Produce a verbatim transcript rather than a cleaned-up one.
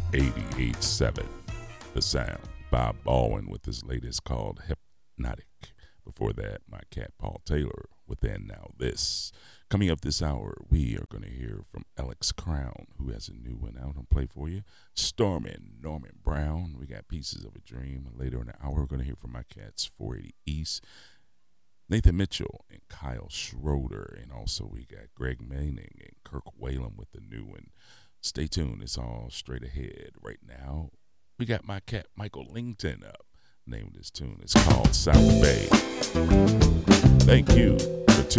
eighty-eight point seven. The Sound. Bob Baldwin with his latest called Hypnotic. Before that, my cat Paul Taylor with And Now This. Coming up this hour, we are going to hear from Alex Crown, who has a new one out and play for you. Stormin' Norman Brown. We got Pieces of a Dream. Later in the hour, we're going to hear from my cats four eighty East, Nathan Mitchell and Kyle Schroeder. And also we got Greg Manning and Kirk Whalum with the new one. Stay tuned. It's all straight ahead. Right now, we got my cat Michael Lington up. The name of this tune is called South Bay. Thank you for tuning